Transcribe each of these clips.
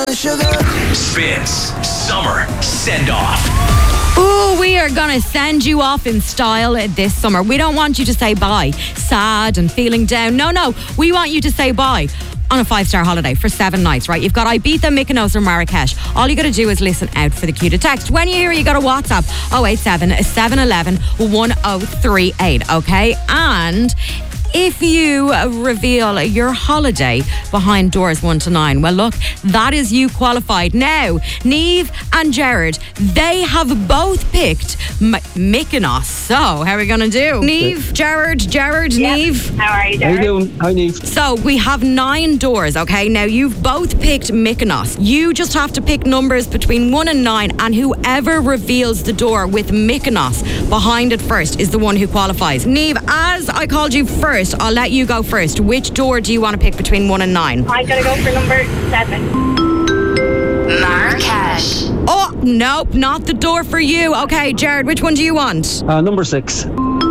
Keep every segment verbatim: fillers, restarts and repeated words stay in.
Spins Summer Send Off. Ooh, we are going to send you off in style this summer. We don't want you to say bye, sad and feeling down. No, no. We want you to say bye on a five-star holiday for seven nights, right? You've got Ibiza, Mykonos or Marrakesh. All you got to do is listen out for the cue to text. When you hear it, you got to WhatsApp oh eight seven, seven one one, one oh three eight, okay? And if you reveal your holiday behind doors one to nine, well, look, that is you qualified. Now, Niamh and Jared, they have both picked M- Mykonos. So, how are we going to do? Niamh, Jared, Jared, Yep. Niamh. How are you, How you Jared? doing? Hi, Niamh. So, we have nine doors, okay? Now, you've both picked Mykonos. You just have to pick numbers between one and nine, and whoever reveals the door with Mykonos behind it first is the one who qualifies. Niamh, as I called you first, I'll let you go first. Which door do you want to pick between one and nine? I'm going to go for number seven. Marrakesh. Oh, nope, not the door for you. Okay, Jared, which one do you want? Uh, number six.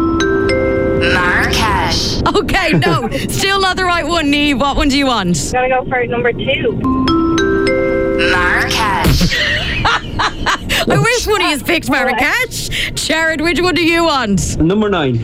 Marrakesh. Okay, no, still not the right one, Niamh. What one do you want? I'm going to go for number two. Marrakesh. I wish one of you picked Marrakesh. Jared, which one do you want? Number nine.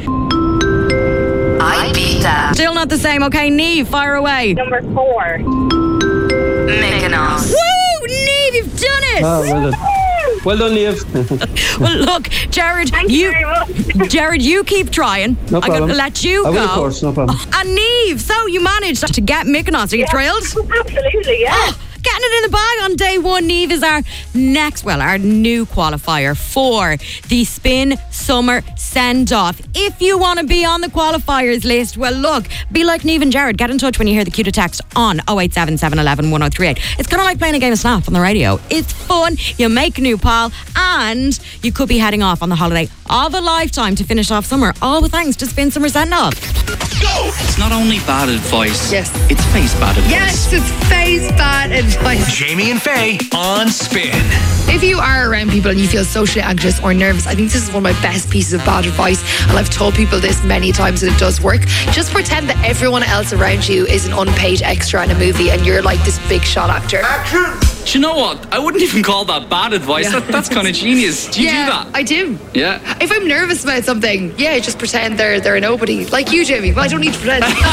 Ibiza. Still not the same. Okay, Niamh, fire away. Number four. Mykonos. Woo! Niamh, you've done it! Oh, well done. Well done, Niamh. Well, look, Jared, Thank you very much. Jared, you keep trying. No I'm going problem. to let you I go. will, of course, no problem. And Niamh, so you managed to get Mykonos. Are you thrilled? Absolutely, yeah. Oh, getting it in the bag on day one. Niamh is our next, well, our new qualifier for the Spin Summer Send-Off. If you want to be on the qualifiers list, well, look, be like Niamh and Jared. Get in touch when you hear the cue to text on oh eight seven, seven one one, one oh three eight. It's kind of like playing a game of Snap on the radio. It's fun, you make a new pal, and you could be heading off on the holiday of a lifetime to finish off summer, all with thanks to Spin Summer Send-Off. Go! It's not only bad advice. Yes. It's face bad advice. Yes, it's face bad advice. Jamie and Faye on Spin. If you are around people and you feel socially anxious or nervous, I think this is one of my best pieces of bad advice, and I've told people this many times and it does work. Just pretend that everyone else around you is an unpaid extra in a movie and you're like this big shot actor. Do you know what? I wouldn't even call that bad advice. Yeah. That, that's kind of genius. Do you yeah, do that? I do. Yeah. If I'm nervous about something, yeah, just pretend they're they're a nobody. Like you, Jamie, but I don't need to pretend. Shut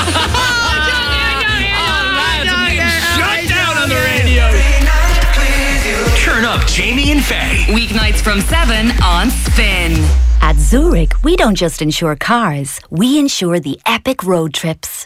down on the radio. Turn up Jamie and Faye. Weeknights from seven on Spin. At Zurich, we don't just insure cars, we insure the epic road trips.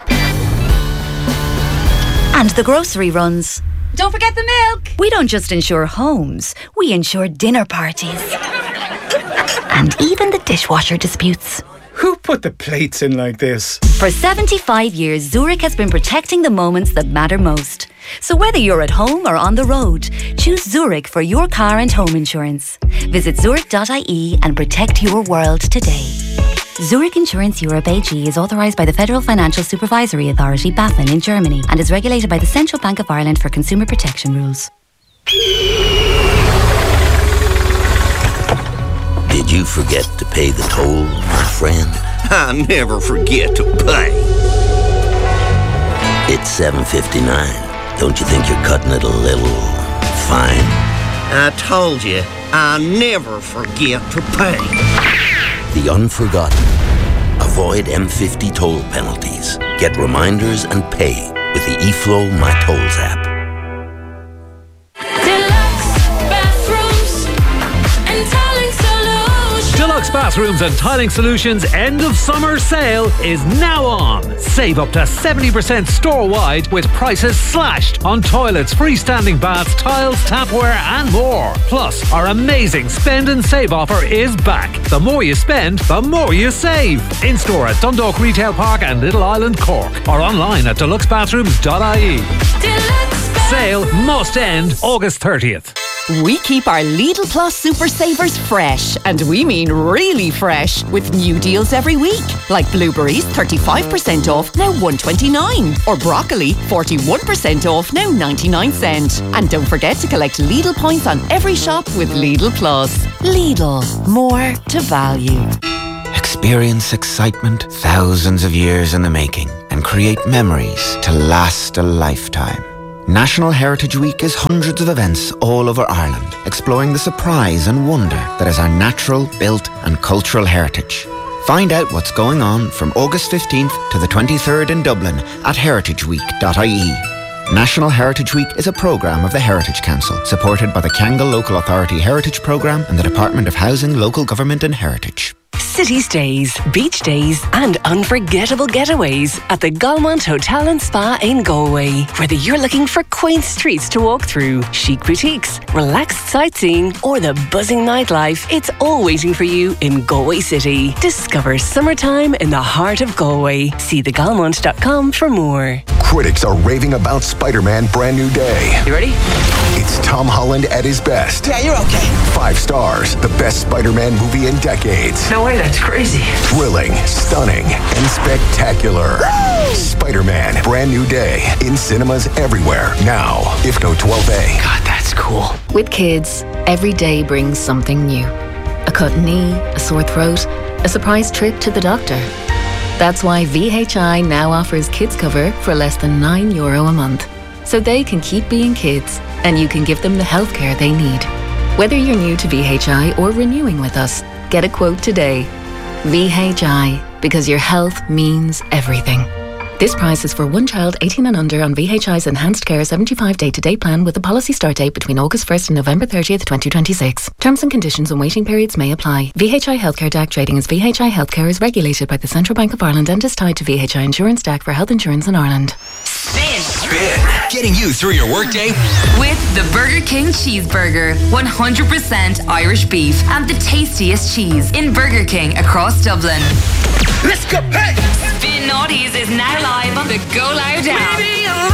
And the grocery runs. Don't forget the milk. We don't just insure homes, we insure dinner parties. And even the dishwasher disputes. Who put the plates in like this? For seventy-five years, Zurich has been protecting the moments that matter most. So whether you're at home or on the road, choose Zurich for your car and home insurance. Visit zurich dot I E and protect your world today. Zurich Insurance Europe A G is authorised by the Federal Financial Supervisory Authority, BaFin, in Germany, and is regulated by the Central Bank of Ireland for consumer protection rules. Did you forget to pay the toll, my friend? I never forget to pay. It's seven fifty-nine. Don't you think you're cutting it a little fine? I told you, I never forget to pay. The Unforgotten. Avoid M fifty toll penalties. Get reminders and pay with the eFlow My Tolls app. Deluxe Bathrooms and Tiling Solutions end of summer sale is now on. Save up to seventy percent store-wide with prices slashed on toilets, freestanding baths, tiles, tapware and more. Plus, our amazing spend and save offer is back. The more you spend, the more you save. In-store at Dundalk Retail Park and Little Island, Cork, or online at deluxe bathrooms dot I E. Sale must end August thirtieth. We keep our Lidl Plus Super Savers fresh, and we mean really fresh, with new deals every week. Like blueberries, thirty-five percent off, now one twenty-nine. Or broccoli, forty-one percent off, now ninety-nine cent. And don't forget to collect Lidl points on every shop with Lidl Plus. Lidl, more to value. Experience excitement thousands of years in the making and create memories to last a lifetime. National Heritage Week is hundreds of events all over Ireland, exploring the surprise and wonder that is our natural, built and cultural heritage. Find out what's going on from August fifteenth to the twenty-third in Dublin at heritage week dot I E. National Heritage Week is a programme of the Heritage Council, supported by the Kangol Local Authority Heritage Programme and the Department of Housing, Local Government and Heritage. City stays, beach days and unforgettable getaways at the Galmont Hotel and Spa in Galway. Whether you're looking for quaint streets to walk through, chic boutiques, relaxed sightseeing or the buzzing nightlife, it's all waiting for you in Galway City. Discover summertime in the heart of Galway. See the galmont dot com for more. Critics are raving about Spider-Man Brand New Day. You ready? It's Tom Holland at his best. Yeah, you're okay. Five stars, the best Spider-Man movie in decades. No way, that's crazy. Thrilling, stunning, and spectacular. Woo! Spider-Man Brand New Day in cinemas everywhere now. I F N O twelve A. God, that's cool. With kids, every day brings something new. A cut knee, a sore throat, a surprise trip to the doctor. That's why V H I now offers kids cover for less than nine euro a month. So they can keep being kids and you can give them the healthcare they need. Whether you're new to V H I or renewing with us, get a quote today. V H I, because your health means everything. This price is for one child eighteen and under on V H I's Enhanced Care seventy-five day-to-day plan with a policy start date between August first and November thirtieth, twenty twenty-six. Terms and conditions and waiting periods may apply. V H I Healthcare D A C trading as V H I Healthcare is regulated by the Central Bank of Ireland and is tied to V H I Insurance D A C for health insurance in Ireland. Spin. Spin. Getting you through your workday. With the Burger King Cheeseburger. one hundred percent Irish beef and the tastiest cheese in Burger King across Dublin. Let's go. Hey! Spin Naughties is now live on the Go Loud app.